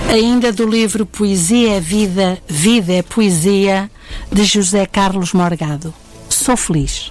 Ainda do livro Poesia é Vida, Vida é Poesia, de José Carlos Morgado. Sou feliz.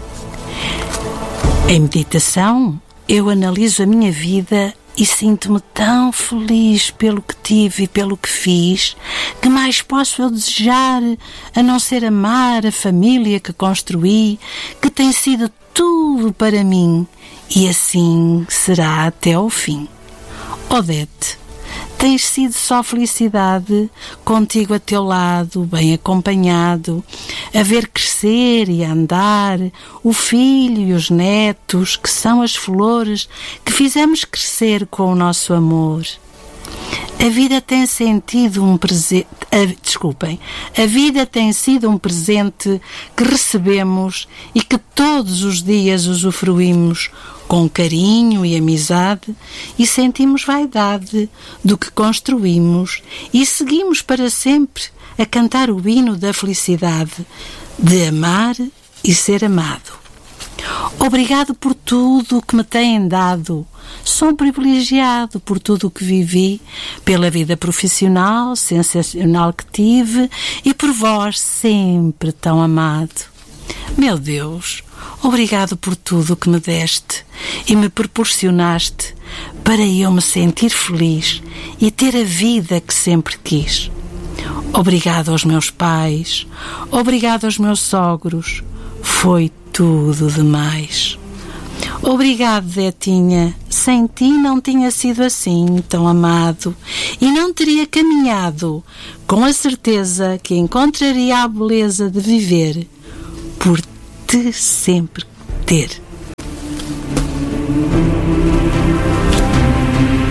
Em meditação, eu analiso a minha vida e sinto-me tão feliz pelo que tive e pelo que fiz, que mais posso eu desejar a não ser amar a família que construí, que tem sido tudo para mim, e assim será até ao fim. Odete, tens sido só felicidade, contigo a teu lado, bem acompanhado, a ver crescer e a andar o filho e os netos, que são as flores que fizemos crescer com o nosso amor. A vida tem sentido um presente, a vida tem sido um presente que recebemos e que todos os dias usufruímos com carinho e amizade, e sentimos vaidade do que construímos e seguimos para sempre a cantar o hino da felicidade de amar e ser amado. Obrigado por tudo o que me têm dado. Sou um privilegiado por tudo o que vivi, pela vida profissional, sensacional que tive e por vós sempre tão amado. Meu Deus, obrigado por tudo o que me deste e me proporcionaste para eu me sentir feliz e ter a vida que sempre quis. Obrigado aos meus pais, obrigado aos meus sogros, foi tudo demais. Obrigado, Detinha, sem ti não tinha sido assim tão amado e não teria caminhado com a certeza que encontraria a beleza de viver por te sempre ter.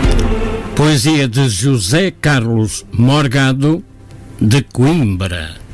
Poesia de José Carlos Morgado, de Coimbra.